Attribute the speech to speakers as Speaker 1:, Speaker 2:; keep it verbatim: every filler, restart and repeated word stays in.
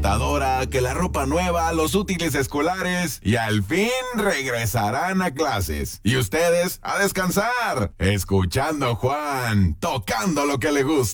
Speaker 1: computadora, que la ropa nueva, los útiles escolares y al fin regresarán a clases. Y ustedes a descansar, escuchando a Juan, tocando lo que le gusta.